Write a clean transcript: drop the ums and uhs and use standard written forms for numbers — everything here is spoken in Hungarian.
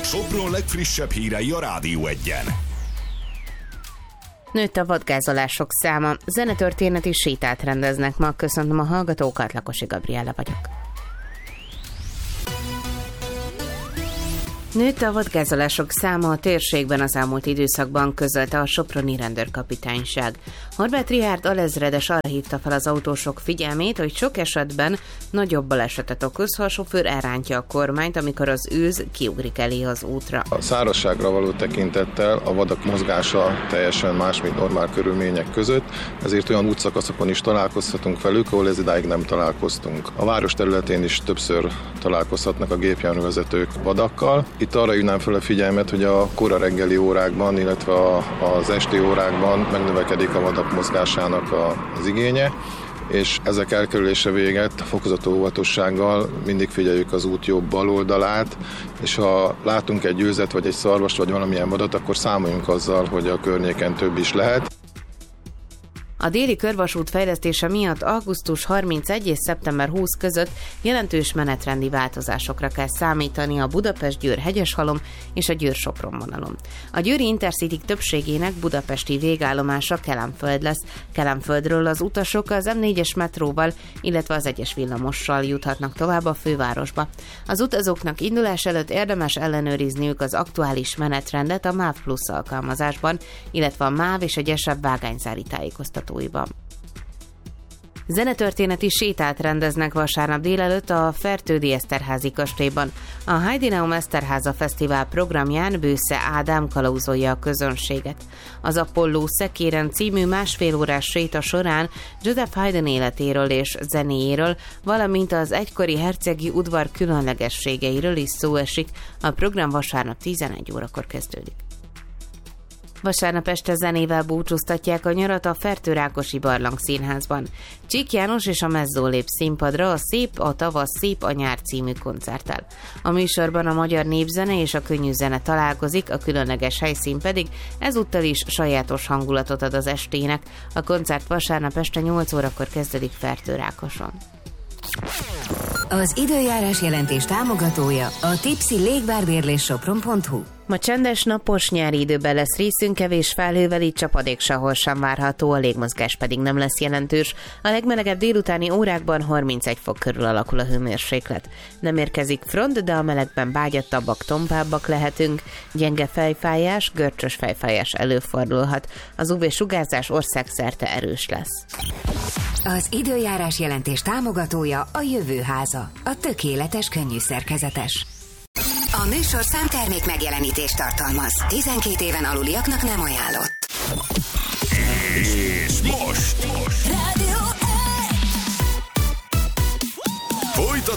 Sopron legfrissebb hírei a Rádió Egyen. Nőtt a vadgázolások száma, zenetörténeti sétát rendeznek ma. Köszöntöm a hallgatókat, Lakosi Gabriella vagyok. Nőtt a vadgázolások száma a térségben az elmúlt időszakban, közölte a soproni rendőrkapitányság. Horváth Richárd alezredes arra hívta fel az autósok figyelmét, hogy sok esetben nagyobb balesetet okoz, ha a sofőr elrántja a kormányt, amikor az őz kiugrik elé az útra. A szárazságra való tekintettel a vadak mozgása teljesen más, mint normál körülmények között, ezért olyan útszakaszokon is találkozhatunk velük, ahol ez idáig nem találkoztunk. A város területén is többször találkozhatnak a gépjárművezetők vadakkal. Itt arra hívnám fel a figyelmet, hogy a kora reggeli órákban, illetve az esti órákban megnövekedik a vadak mozgásának az igénye, és ezek elkerülése véget fokozatú óvatossággal mindig figyeljük az út jobb bal oldalát, és ha látunk egy őzet, vagy egy szarvast, vagy valamilyen vadat, akkor számoljunk azzal, hogy a környéken több is lehet. A déli körvasút fejlesztése miatt augusztus 31 és szeptember 20 között jelentős menetrendi változásokra kell számítani a Budapest-Győr-Hegyeshalom és a Győr-Sopron vonalon. A győri Intercity többségének budapesti végállomása Kelenföld lesz. Kelenföldről az utasok az M4-es metróval, illetve az 1-es villamossal juthatnak tovább a fővárosba. Az utazóknak indulás előtt érdemes ellenőrizniük az aktuális menetrendet a MÁV Plus alkalmazásban, illetve a MÁV és egyesebb vágányzári tájékoztatóiban. Zenetörténeti sétát rendeznek vasárnap délelőtt a Fertődi Eszterházi kastélyban. A Heidineum Eszterháza Fesztivál programján Bősze Ádám kalauzolja a közönséget. Az Apolló Szekéren című másfél órás séta során Joseph Haydn életéről és zenéjéről, valamint az egykori hercegi udvar különlegességeiről is szó esik. A program vasárnap 11 órakor kezdődik. Vasárnap este zenével búcsúztatják a nyarat a Fertő-Rákosi Barlangszínházban. Csík János és a Mezzó lép színpadra a Szép a tavasz, szép a nyár című koncerttel. A műsorban a magyar népzene és a könnyű zene találkozik, a különleges helyszín pedig ezúttal is sajátos hangulatot ad az estének. A koncert vasárnap este 8 órakor kezdődik Fertő-Rákoson. Az időjárás jelentés támogatója a Tipsy Légbárbérlés Sopron.hu. Ma csendes, napos nyári időben lesz részünk, kevés felhővel, így csapadék sehol sem várható, a légmozgás pedig nem lesz jelentős. A legmelegebb délutáni órákban 31 fok körül alakul a hőmérséklet. Nem érkezik front, de a melegben bágyattabbak, tompábbak lehetünk. Gyenge fejfájás, görcsös fejfájás előfordulhat. Az UV-sugárzás országszerte erős lesz. Az időjárás jelentés támogatója a Jövőháza, a tökéletes könnyű szerkezetes. A műsor számtermék megjelenítést tartalmaz. 12 éven aluliaknak nem ajánlott. És most.